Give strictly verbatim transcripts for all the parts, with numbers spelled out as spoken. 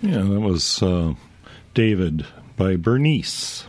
Yeah, that was uh, David by Bernice.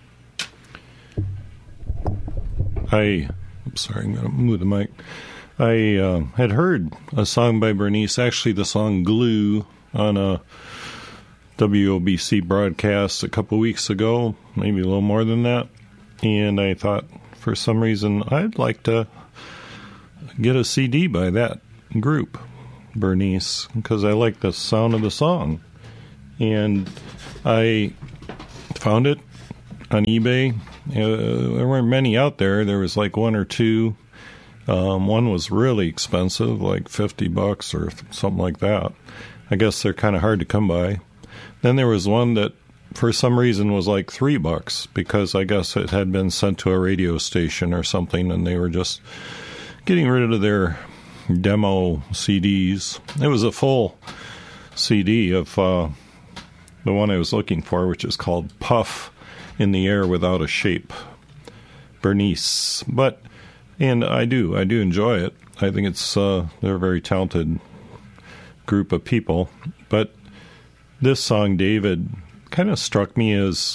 I, I'm sorry, I'm going to move the mic. I uh, had heard a song by Bernice, actually the song Glue, on a W O B C broadcast a couple weeks ago, maybe a little more than that. And I thought, for some reason, I'd like to get a C D by that group, Bernice, because I like the sound of the song. And I found it on eBay. Uh, there weren't many out there. There was like one or two. Um, one was really expensive, like fifty bucks or something like that. I guess they're kind of hard to come by. Then there was one that, for some reason, was like three bucks because I guess it had been sent to a radio station or something, and they were just getting rid of their demo C Ds. It was a full C D of uh, the one I was looking for, which is called Puff in the Air Without a Shape, Bernice. But, and I do, I do enjoy it. I think it's, uh, they're a very talented group of people. But this song, David, kind of struck me as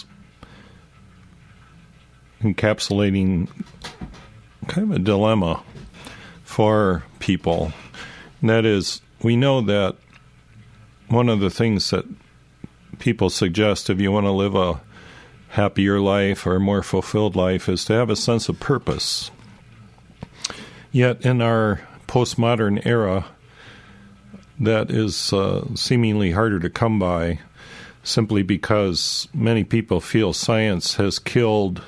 encapsulating kind of a dilemma for people. And that is, we know that one of the things that people suggest if you want to live a happier life or a more fulfilled life is to have a sense of purpose. Yet in our postmodern era, that is uh, seemingly harder to come by simply because many people feel science has killed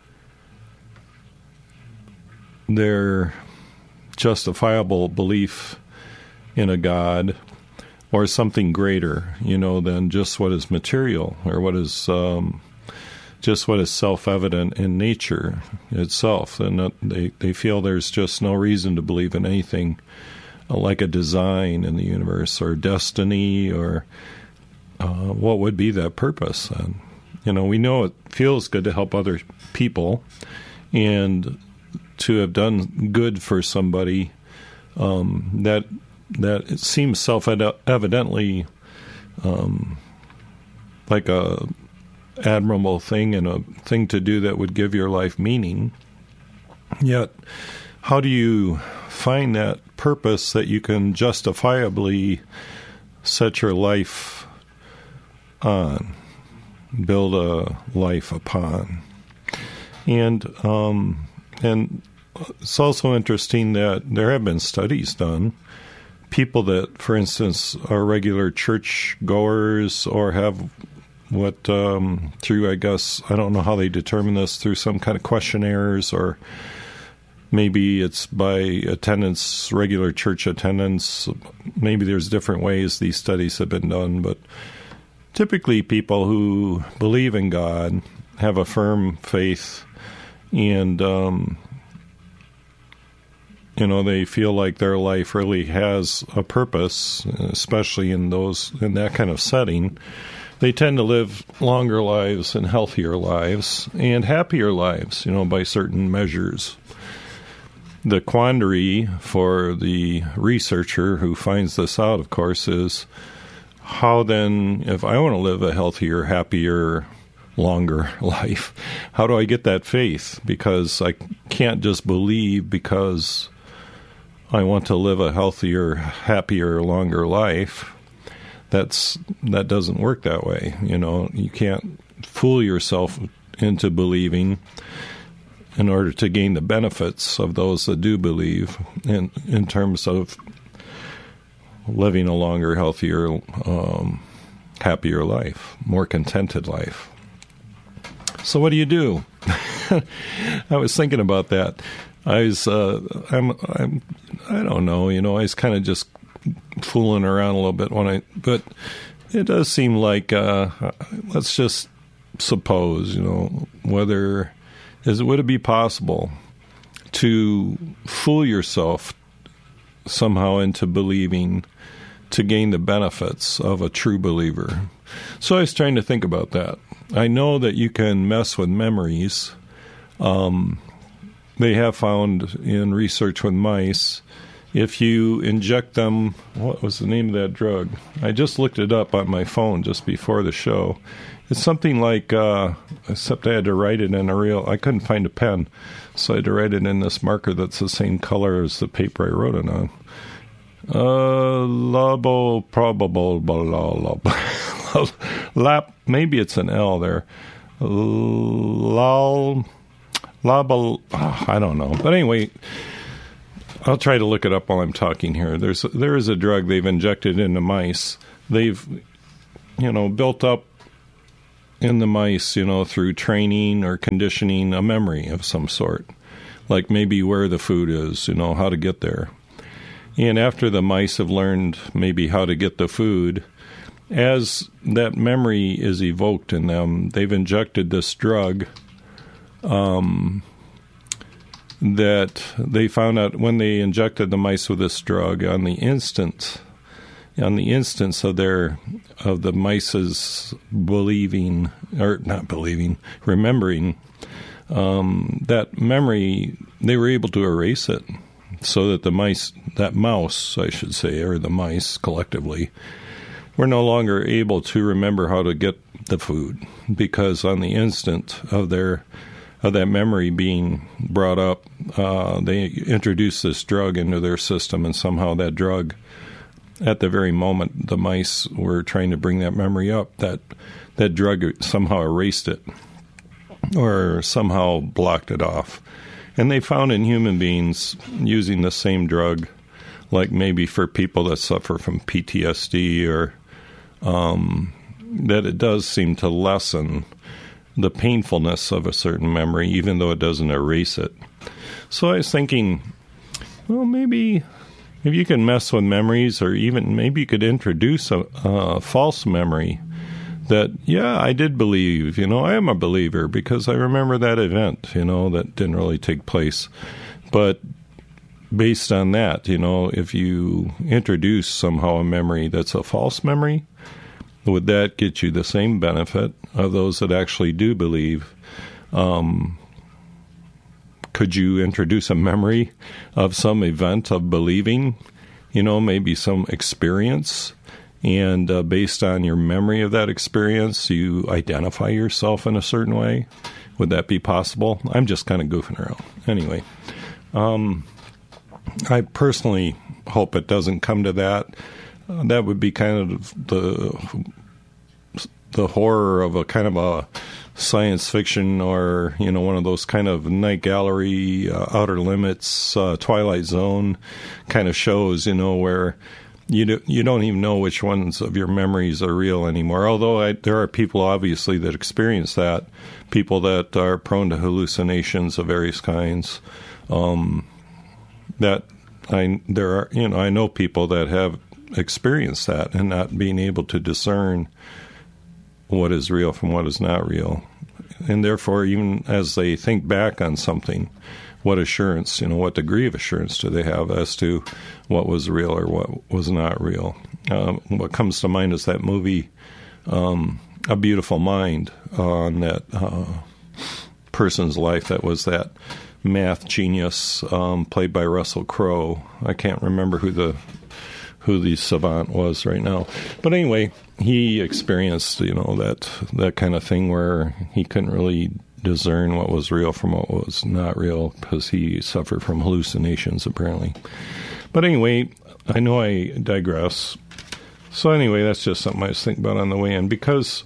their justifiable belief in a God or something greater, you know, than just what is material or what is um, just what is self-evident in nature itself. And they, they feel there's just no reason to believe in anything like a design in the universe or destiny or uh, what would be that purpose. And, you know, we know it feels good to help other people and to have done good for somebody, um, that that it seems self-evidently um, like a admirable thing and a thing to do that would give your life meaning. Yet, how do you find that purpose that you can justifiably set your life on, build a life upon? And um, and it's also interesting that there have been studies done. People that, for instance, are regular church goers or have what um, through, I guess, I don't know how they determine this, through some kind of questionnaires or maybe it's by attendance, regular church attendance. Maybe there's different ways these studies have been done, but typically people who believe in God have a firm faith and, um, you know, they feel like their life really has a purpose, especially in those in that kind of setting. They tend to live longer lives and healthier lives and happier lives, you know, by certain measures. The quandary for the researcher who finds this out, of course, is how then, if I want to live a healthier, happier, longer life, how do I get that faith? Because I can't just believe because I want to live a healthier, happier, longer life. That's that doesn't work that way. You know, you can't fool yourself into believing in order to gain the benefits of those that do believe in in terms of living a longer, healthier, um, happier life, more contented life. So what do you do? I was thinking about that. I was, uh, I'm, I'm, I don't know, you know, I was kind of just fooling around a little bit when I, but it does seem like, uh, let's just suppose, you know, whether, is would it be possible to fool yourself somehow into believing to gain the benefits of a true believer? So I was trying to think about that. I know that you can mess with memories. Um, they have found in research with mice if you inject them, what was the name of that drug? I just looked it up on my phone just before the show. It's something like, uh, except I had to write it in a real, I couldn't find a pen, so I had to write it in this marker that's the same color as the paper I wrote it on. Uh, labo, probable, lap, maybe it's an L there. Lal, labo, oh, I don't know. But anyway, I'll try to look it up while I'm talking here. There's there is a drug they've injected into mice. They've, you know, built up in the mice, you know, through training or conditioning, a memory of some sort, like maybe where the food is, you know, how to get there. And after the mice have learned maybe how to get the food, as that memory is evoked in them, they've injected this drug um, that they found out when they injected the mice with this drug, on the instant on the instance of their of the mice's believing, or not believing, remembering um, that memory, they were able to erase it, so that the mice, that mouse, I should say, or the mice collectively, were no longer able to remember how to get the food, because on the instant of their of that memory being brought up, uh, they introduced this drug into their system, and somehow that drug, at the very moment the mice were trying to bring that memory up, that that drug somehow erased it or somehow blocked it off. And they found in human beings using the same drug, like maybe for people that suffer from P T S D, or um, that it does seem to lessen the painfulness of a certain memory, even though it doesn't erase it. So I was thinking, well, maybe if you can mess with memories, or even maybe you could introduce a, a false memory that, yeah, I did believe, you know, I am a believer because I remember that event, you know, that didn't really take place. But based on that, you know, if you introduce somehow a memory that's a false memory, would that get you the same benefit of those that actually do believe? Um, could you introduce a memory of some event of believing, you know, maybe some experience, and uh, based on your memory of that experience, you identify yourself in a certain way? Would that be possible? I'm just kind of goofing around. Anyway, um, I personally hope it doesn't come to that. Uh, that would be kind of the the horror of a kind of a science fiction, or, you know, one of those kind of Night Gallery, uh, Outer Limits, uh, Twilight Zone kind of shows, you know, where you do, you don't even know which ones of your memories are real anymore. Although I, there are people obviously that experience that, people that are prone to hallucinations of various kinds. Um, that I there are, you know, I know people that have experienced that and not being able to discern what is real from what is not real. And therefore, even as they think back on something, what assurance, you know, what degree of assurance do they have as to what was real or what was not real? Um, what comes to mind is that movie, um, A Beautiful Mind, uh, on that uh, person's life that was that math genius, um, played by Russell Crowe. I can't remember who the who the savant was right now. But anyway, he experienced, you know, that that kind of thing where he couldn't really discern what was real from what was not real because he suffered from hallucinations, apparently. But anyway, I know I digress. So anyway, that's just something I was thinking about on the way in, because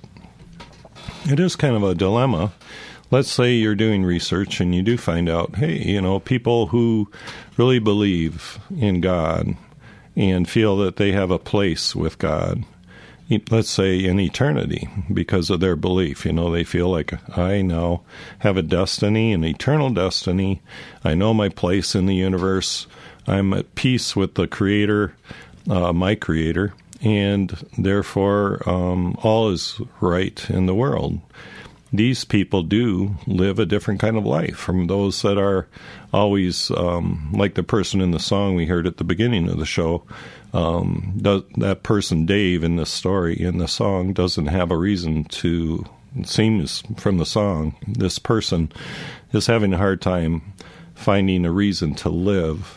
it is kind of a dilemma. Let's say you're doing research and you do find out, hey, you know, people who really believe in God and feel that they have a place with God, let's say in eternity, because of their belief. You know, they feel like, I now have a destiny, an eternal destiny. I know my place in the universe. I'm at peace with the Creator, uh, my Creator, and therefore um, all is right in the world. These people do live a different kind of life from those that are always, um, like the person in the song we heard at the beginning of the show. Um, does, that person, Dave, in this story, in the song, doesn't have a reason to, it seems from the song, this person is having a hard time finding a reason to live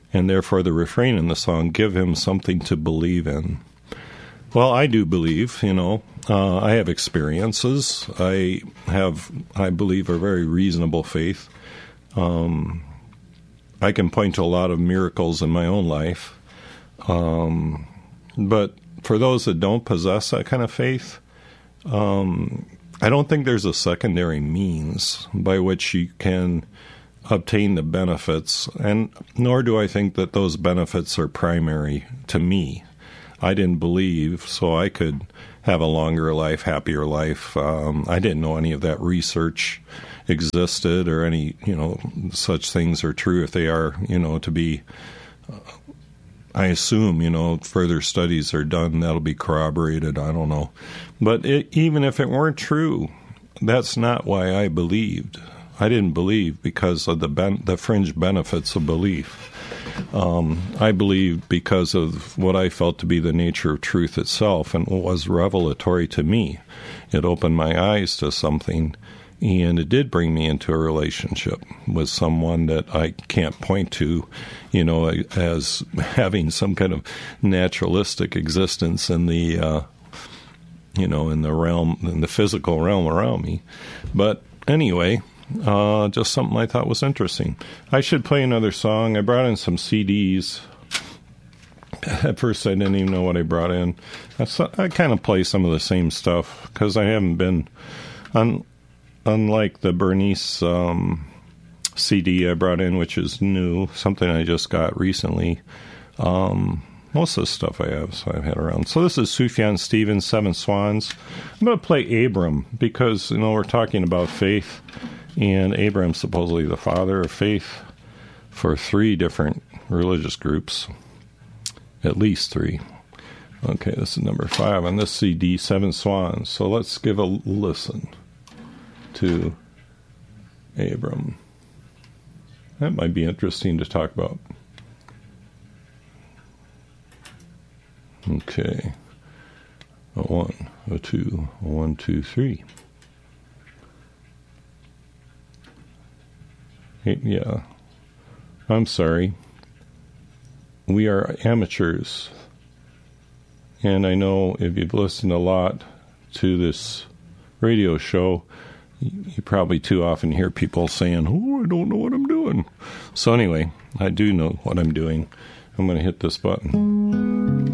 And therefore the refrain in the song, give him something to believe in. Well, I do believe, you know, uh, I have experiences. I have, I believe, a very reasonable faith. Um, I can point to a lot of miracles in my own life. Um, but for those that don't possess that kind of faith, um, I don't think there's a secondary means by which you can obtain the benefits, and nor do I think that those benefits are primary to me. I didn't believe, so I could have a longer life, happier life. Um, I didn't know any of that research existed or any, you know, such things are true. If they are, you know, to be, uh, I assume, you know, further studies are done, that'll be corroborated. I don't know. But it, even if it weren't true, that's not why I believed. I didn't believe because of the ben- the fringe benefits of belief. Um, I believed because of what I felt to be the nature of truth itself and what was revelatory to me. It opened my eyes to something, and it did bring me into a relationship with someone that I can't point to, you know, as having some kind of naturalistic existence in the, uh, you know, in the realm, in the physical realm around me. But anyway, Uh, just something I thought was interesting. I should play another song. I brought in some C Ds. At first, I didn't even know what I brought in. I, I kind of play some of the same stuff because I haven't been, un, unlike the Bernice um, C D I brought in, which is new, something I just got recently. Um, most of the stuff I have, so I've had around. So this is Sufjan Stevens, Seven Swans. I'm going to play Abram because, you know, we're talking about faith. And Abraham's supposedly the father of faith for three different religious groups, at least three. Okay, this is number five on this C D, Seven Swans. So let's give a listen to Abram. That might be interesting to talk about. Okay. A one, a two, a one, two, three. Yeah, I'm sorry. We are amateurs. And I know if you've listened a lot to this radio show, you probably too often hear people saying, oh, I don't know what I'm doing. So anyway, I do know what I'm doing. I'm going to hit this button.